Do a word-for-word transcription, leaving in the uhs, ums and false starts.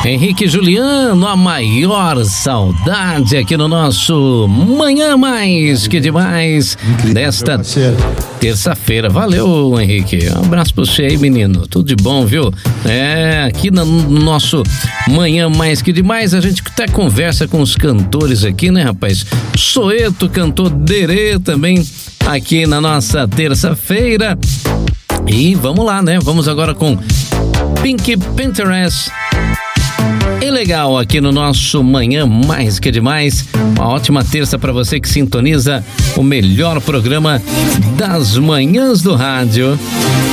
Henrique e Juliano, a maior saudade aqui no nosso Manhã Mais Que Demais desta terça-feira. Valeu, Henrique. Um abraço pra você aí, menino. Tudo de bom, viu? É, aqui no nosso Manhã Mais Que Demais, a gente até conversa com os cantores aqui, né, rapaz? Soeto cantou Derê também aqui na nossa terça-feira. E vamos lá, né? Vamos agora com Pink Pinterest. E legal aqui no nosso Manhã Mais Que Demais. Uma ótima terça para você que sintoniza o melhor programa das manhãs do rádio.